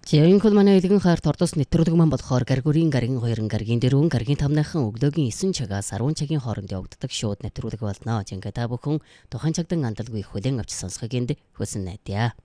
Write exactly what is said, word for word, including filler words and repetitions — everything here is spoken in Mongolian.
Жирэнхэл манай элгэн хайрт ордос нэвтрүүлэг маань болохоор гаргуурын гаргийн хоёрын гаргийн дөрвөн гаргийн тамныхан өглөөгийн эсэн цагаас арван цагийн хооронд явагддаг шууд нэвтрүүлэг болно. Жингээ та бүхэн тухайн цагдан андалгүй хүлээн авч сонсохыг хүсэн найдаа.